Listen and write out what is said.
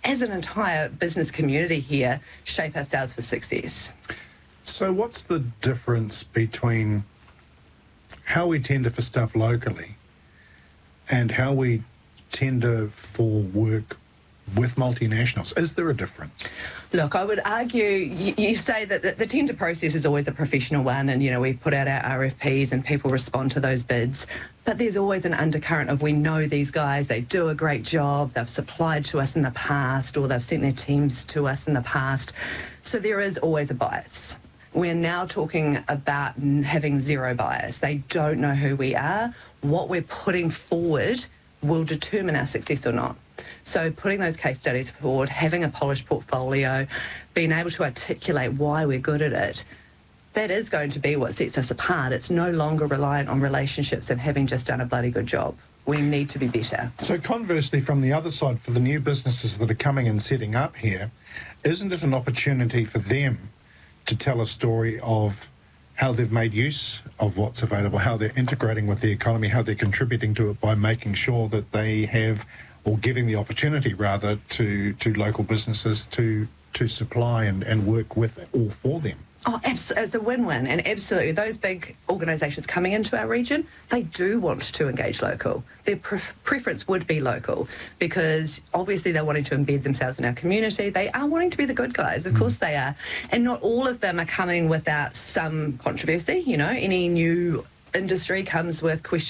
as an entire business community here, shape ourselves for success. So what's the difference between how we tender for stuff locally and how we tender for work with multinationals? Is there a difference? Look, I would argue, you say that the tender process is always a professional one, and, we put out our RFPs and people respond to those bids, but there's always an undercurrent of, we know these guys, they do a great job, they've supplied to us in the past, or they've sent their teams to us in the past, so there is always a bias. We're now talking about having zero bias. They don't know who we are. What we're putting forward will determine our success or not. So putting those case studies forward, having a polished portfolio, being able to articulate why we're good at it, that is going to be what sets us apart. It's no longer reliant on relationships and having just done a bloody good job. We need to be better. So conversely, from the other side, for the new businesses that are coming and setting up here, isn't it an opportunity for them to tell a story of how they've made use of what's available, how they're integrating with the economy, how they're contributing to it by making sure that they have, or giving the opportunity rather, to local businesses to supply and work with or for them? Oh, it's a win-win, and absolutely, those big organisations coming into our region, they do want to engage local. Their preference would be local, because obviously they're wanting to embed themselves in our community. They are wanting to be the good guys, of course they are. And not all of them are coming without some controversy. Any new industry comes with questions